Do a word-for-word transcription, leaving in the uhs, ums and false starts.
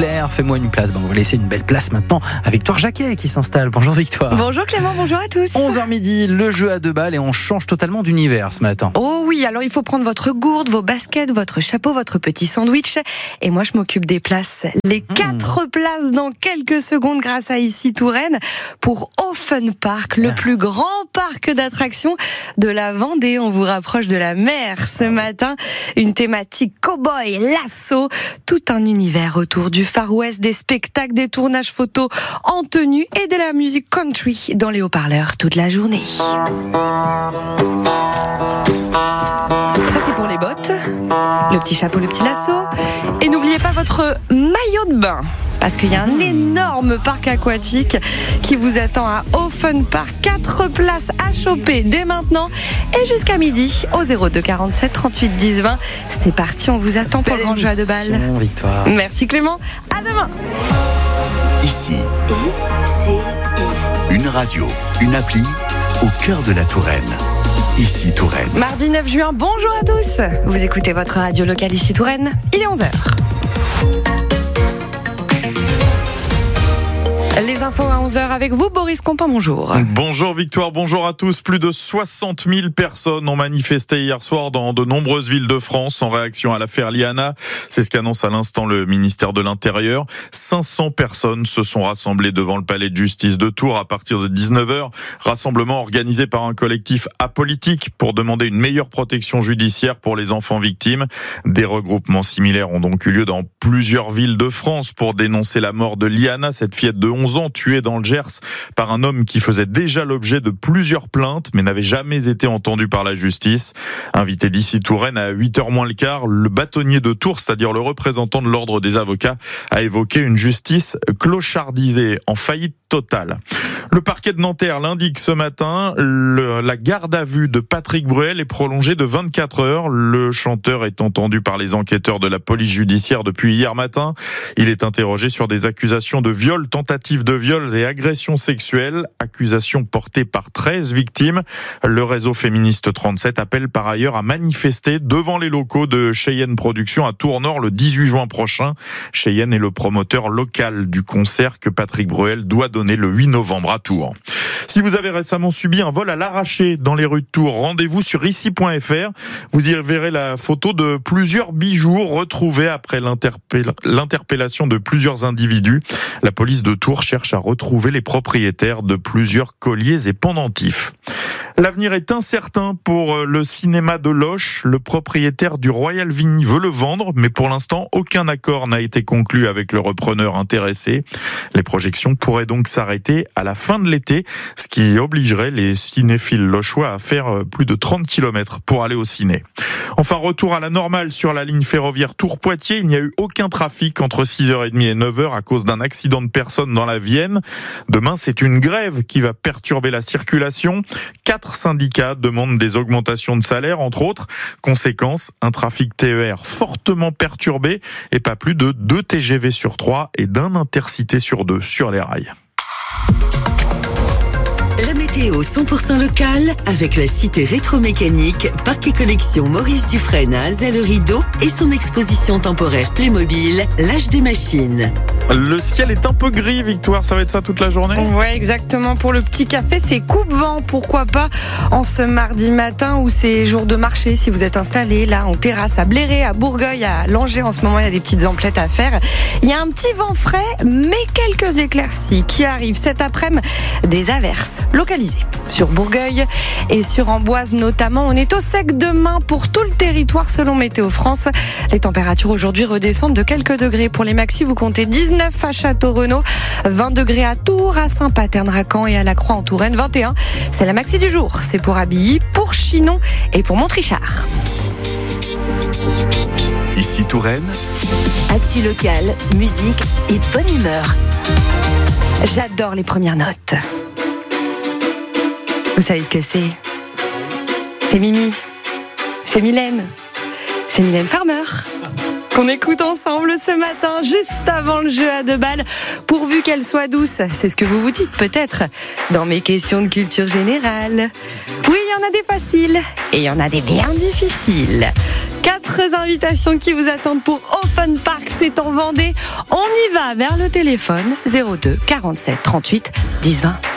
Claire, fais-moi une place. Ben, on va laisser une belle place maintenant à Victoire Jacquet qui s'installe. Bonjour Victoire. Bonjour Clément, bonjour à tous. onze heures midi, le jeu à deux balles et on change totalement d'univers ce matin. Oh oui, alors il faut prendre votre gourde, vos baskets, votre chapeau, votre petit sandwich. Et moi je m'occupe des places. Les quatre mmh. places dans quelques secondes grâce à Ici Touraine pour Offen Park, le plus grand parc d'attractions de la Vendée. On vous rapproche de la mer ce matin. Une thématique cow-boy, lasso, tout un univers autour du Far West, des spectacles, des tournages photos en tenue et de la musique country dans les haut-parleurs toute la journée. Ça c'est pour les bottes, le petit chapeau, le petit lasso. Et n'oubliez pas votre maillot de bain. Parce qu'il y a un énorme parc aquatique qui vous attend à Offen Park. Quatre places à choper dès maintenant et jusqu'à midi au zéro deux quarante-sept trente-huit dix vingt. C'est parti, on vous attend pour le grand jeu à deux balles. Victoire. Merci Clément, à demain. Ici, une radio, une appli au cœur de la Touraine. Ici Touraine. Mardi neuf juin, bonjour à tous. Vous écoutez votre radio locale Ici Touraine, il est onze heures. Les infos à onze heures avec vous, Boris Compin, bonjour. Bonjour Victoire, bonjour à tous. Plus de soixante mille personnes ont manifesté hier soir dans de nombreuses villes de France en réaction à l'affaire Liana. C'est ce qu'annonce à l'instant le ministère de l'Intérieur. cinq cents personnes se sont rassemblées devant le palais de justice de Tours à partir de dix-neuf heures. Rassemblement organisé par un collectif apolitique pour demander une meilleure protection judiciaire pour les enfants victimes. Des regroupements similaires ont donc eu lieu dans plusieurs villes de France pour dénoncer la mort de Liana, cette fillette de onze ans tuée dans le Gers par un homme qui faisait déjà l'objet de plusieurs plaintes mais n'avait jamais été entendu par la justice. Invité d'Ici Touraine à huit heures moins le quart, le bâtonnier de Tours, c'est-à-dire le représentant de l'ordre des avocats, a évoqué une justice clochardisée, en faillite totale. Le parquet de Nanterre l'indique ce matin, le, la garde à vue de Patrick Bruel est prolongée de vingt-quatre heures. Le chanteur est entendu par les enquêteurs de la police judiciaire depuis hier matin. Il est interrogé sur des accusations de viol, tentative de viol et agression sexuelle, accusations portées par treize victimes. Le réseau féministe trente-sept appelle par ailleurs à manifester devant les locaux de Cheyenne Productions à Tours-Nord le dix-huit juin prochain. Cheyenne est le promoteur local du concert que Patrick Bruel doit donner le huit novembre à Tours. Si vous avez récemment subi un vol à l'arraché dans les rues de Tours, rendez-vous sur ici point f r. Vous y verrez la photo de plusieurs bijoux retrouvés après l'interpell- l'interpellation de plusieurs individus. La police de Tours cherche à retrouver les propriétaires de plusieurs colliers et pendentifs. L'avenir est incertain pour le cinéma de Loches. Le propriétaire du Royal Vigny veut le vendre, mais pour l'instant, aucun accord n'a été conclu avec le repreneur intéressé. Les projections pourraient donc s'arrêter à la fin de l'été, ce qui obligerait les cinéphiles lochois à faire plus de trente kilomètres pour aller au ciné. Enfin, retour à la normale sur la ligne ferroviaire Tours-Poitiers. Il n'y a eu aucun trafic entre six heures trente et neuf heures à cause d'un accident de personne dans la Vienne. Demain, c'est une grève qui va perturber la circulation. Quatre syndicats demandent des augmentations de salaire, entre autres. Conséquence, un trafic T E R fortement perturbé et pas plus de deux T G V sur trois et d'un intercité sur deux sur les rails. La météo cent pour cent locale avec la cité rétromécanique, parc et collection Maurice Dufresne à Azay-le-Rideau et son exposition temporaire Playmobil, l'âge des machines. Le ciel est un peu gris, Victoire, ça va être ça toute la journée ? Ouais, exactement. Pour le petit café, c'est coupe-vent, pourquoi pas en ce mardi matin où c'est jour de marché, si vous êtes installé là en terrasse à Bléré, à Bourgueil, à Langeais, en ce moment il y a des petites emplettes à faire. Il y a un petit vent frais, mais quelques éclaircies qui arrivent cet après-midi, des averses localisées sur Bourgueil et sur Amboise notamment. On est au sec demain pour tout le territoire selon Météo France. Les températures aujourd'hui redescendent de quelques degrés. Pour les maxis, vous comptez dix-neuf à Château-Renaud, vingt degrés à Tours, à Saint-Paterne-Racan et à la Croix en Touraine, vingt et un. C'est la maxi du jour. C'est pour Abilly, pour Chinon et pour Montrichard. Ici Touraine. Actu locale, musique et bonne humeur. J'adore les premières notes. Vous savez ce que c'est ? C'est Mimi. C'est Mylène. C'est Mylène Farmer. qu'on écoute ensemble ce matin, juste avant le jeu à deux balles, pourvu qu'elle soit douce. C'est ce que vous vous dites peut-être dans mes questions de culture générale. Oui, il y en a des faciles et il y en a des bien difficiles. Quatre invitations qui vous attendent pour Open Park, c'est en Vendée. On y va vers le téléphone zéro deux quarante-sept trente-huit dix vingt.